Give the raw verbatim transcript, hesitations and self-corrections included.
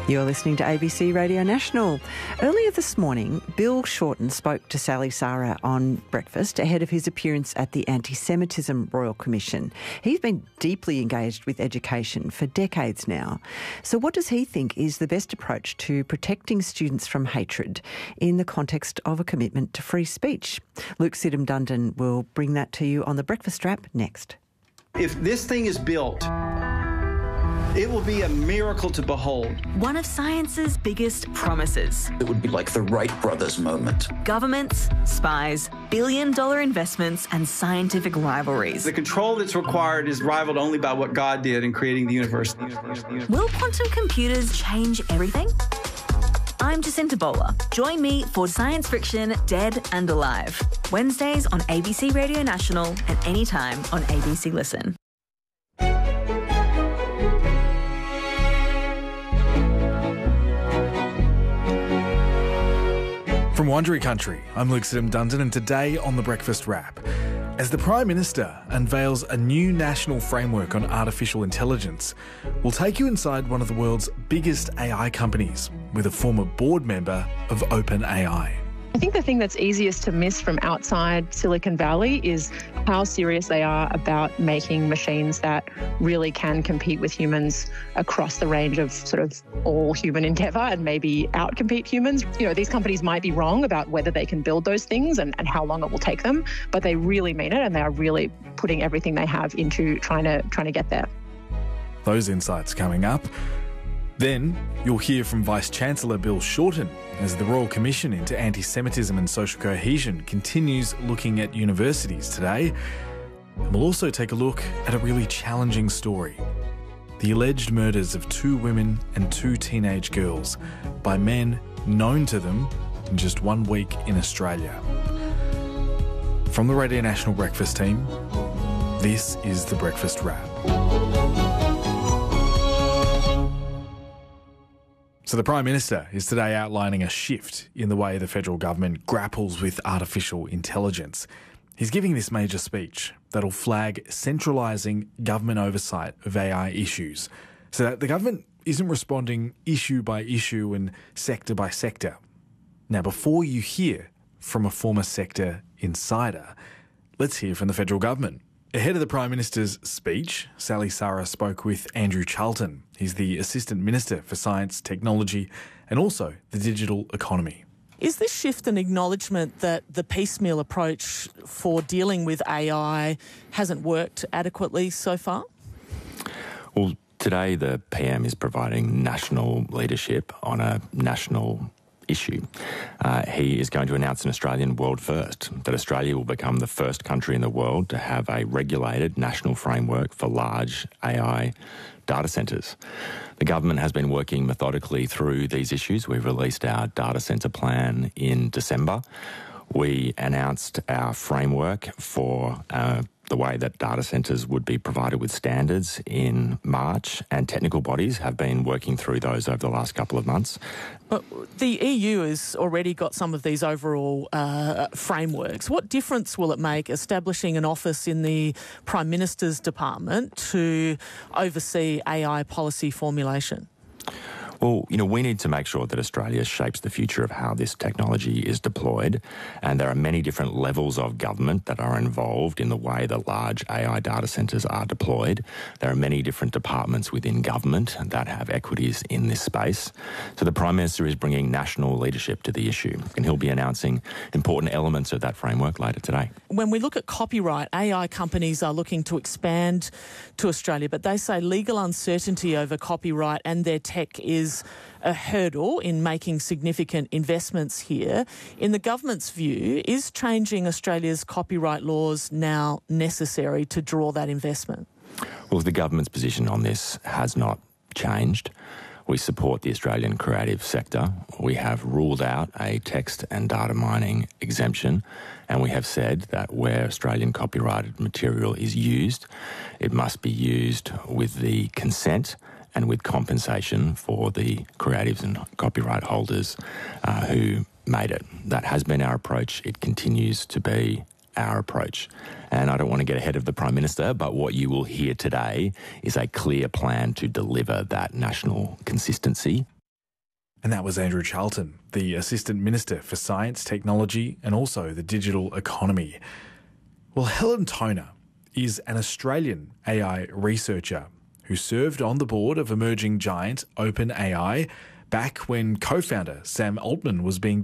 You're listening to A B C Radio National. Earlier this morning, Bill Shorten spoke to Sally Sara on Breakfast ahead of his appearance at the Anti-Semitism Royal Commission. He's been deeply engaged with education for decades now. So what does he think is the best approach to protecting students from hatred in the context of a commitment to free speech? Luke Sidham-Dundon will bring that to you on the Breakfast Wrap next. If this thing is built, it will be a miracle to behold. One of science's biggest promises. It would be like the Wright brothers moment. Governments, spies, billion-dollar investments and scientific rivalries. The control that's required is rivaled only by what God did in creating the universe. Will quantum computers change everything? I'm Jacinta Bowler. Join me for Science Friction Dead and Alive. Wednesdays on A B C Radio National and anytime on A B C Listen. From Wandering Country, I'm Luke Sidham-Dundon, and today on The Breakfast Wrap, as the Prime Minister unveils a new national framework on artificial intelligence, we'll take you inside one of the world's biggest A I companies with a former board member of OpenAI. I think the thing that's easiest to miss from outside Silicon Valley is how serious they are about making machines that really can compete with humans across the range of sort of all human endeavour and maybe outcompete humans. You know, these companies might be wrong about whether they can build those things and, and how long it will take them, but they really mean it and they are really putting everything they have into trying to trying to get there. Those insights coming up. Then you'll hear from Vice-Chancellor Bill Shorten as the Royal Commission into Anti-Semitism and Social Cohesion continues looking at universities today. And we'll also take a look at a really challenging story. The alleged murders of two women and two teenage girls by men known to them in just one week in Australia. From the Radio National Breakfast team, this is The Breakfast Wrap. So the Prime Minister is today outlining a shift in the way the federal government grapples with artificial intelligence. He's giving this major speech that'll flag centralising government oversight of A I issues so that the government isn't responding issue by issue and sector by sector. Now, before you hear from a former sector insider, let's hear from the federal government. Ahead of the Prime Minister's speech, Sally Sara spoke with Andrew Charlton. He's the Assistant Minister for Science, Technology and also the Digital Economy. Is this shift an acknowledgement that the piecemeal approach for dealing with A I hasn't worked adequately so far? Well, today the P M is providing national leadership on a national issue. Uh, he is going to announce an Australian world first, that Australia will become the first country in the world to have a regulated national framework for large A I data centres. The government has been working methodically through these issues. We released our data centre plan in December. We announced our framework for uh, the way that data centres would be provided with standards in March, and technical bodies have been working through those over the last couple of months. But the E U has already got some of these overall uh, frameworks. What difference will it make establishing an office in the Prime Minister's department to oversee A I policy formulation? Well, you know, we need to make sure that Australia shapes the future of how this technology is deployed, and there are many different levels of government that are involved in the way that large A I data centres are deployed. There are many different departments within government that have equities in this space. So the Prime Minister is bringing national leadership to the issue, and he'll be announcing important elements of that framework later today. When we look at copyright, A I companies are looking to expand to Australia, but they say legal uncertainty over copyright and their tech is a hurdle in making significant investments here. In the government's view, is changing Australia's copyright laws now necessary to draw that investment? Well, the government's position on this has not changed. We support the Australian creative sector. We have ruled out a text and data mining exemption, and we have said that where Australian copyrighted material is used, it must be used with the consent and with compensation for the creatives and copyright holders uh, who made it. That has been our approach. It continues to be our approach. And I don't want to get ahead of the Prime Minister, but what you will hear today is a clear plan to deliver that national consistency. And that was Andrew Charlton, the Assistant Minister for Science, Technology and also the Digital Economy. Well, Helen Toner is an Australian A I researcher who served on the board of emerging giant OpenAI back when co-founder Sam Altman was being